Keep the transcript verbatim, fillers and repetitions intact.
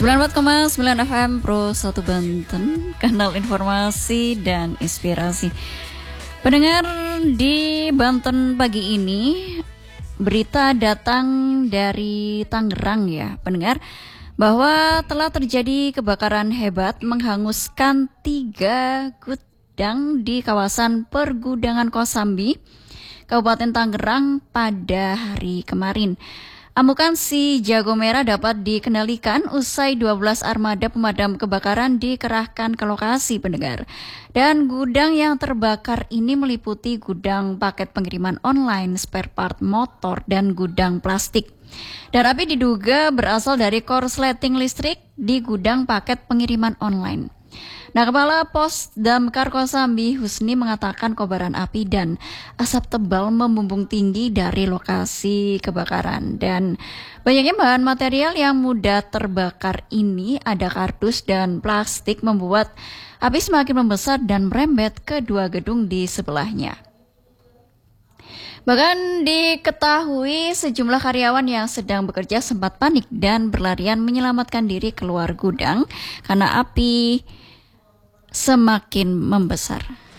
sembilan puluh empat koma sembilan F M Pro satu Banten, kanal informasi dan inspirasi. Pendengar, di Banten pagi ini berita datang dari Tangerang ya, pendengar, bahwa telah terjadi kebakaran hebat menghanguskan tiga gudang di kawasan Pergudangan Kosambi, Kabupaten Tangerang pada hari kemarin. Amukan si jago merah dapat dikendalikan usai dua belas armada pemadam kebakaran dikerahkan ke lokasi, pendengar. Dan gudang yang terbakar ini meliputi gudang paket pengiriman online, spare part motor, dan gudang plastik. Dan api diduga berasal dari korsleting listrik di gudang paket pengiriman online. Nah, Kepala Pos Damkar Kosambi Husni mengatakan kobaran api dan asap tebal membumbung tinggi dari lokasi kebakaran. Dan banyaknya bahan material yang mudah terbakar ini, ada kardus dan plastik, membuat api semakin membesar dan merembet ke dua gedung di sebelahnya. Bahkan diketahui sejumlah karyawan yang sedang bekerja sempat panik dan berlarian menyelamatkan diri keluar gudang karena api semakin membesar.